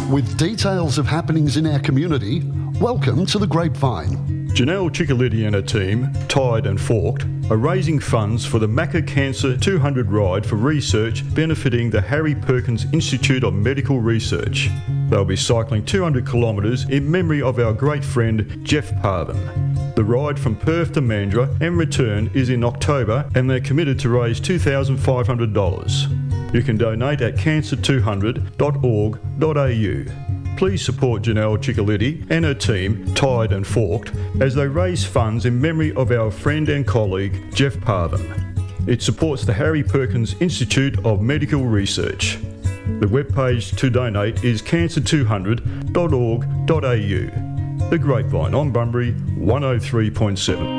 With details of happenings in our community, welcome to The Grapevine. Janelle Ciccoliti and her team, Tied and Forked, are raising funds for the Macca Cancer 200 ride for research benefiting the Harry Perkins Institute of Medical Research. They'll be cycling 200 kilometres in memory of our great friend Jeff Parvin. The ride from Perth to Mandurah and return is in October, and they're committed to raise $2,500. You can donate at cancer200.org.au. Please support Janelle Ciccoliti and her team, Tied and Forked, as they raise funds in memory of our friend and colleague, Jeff Parvin. It supports the Harry Perkins Institute of Medical Research. The webpage to donate is cancer200.org.au. The Grapevine on Bunbury 103.7.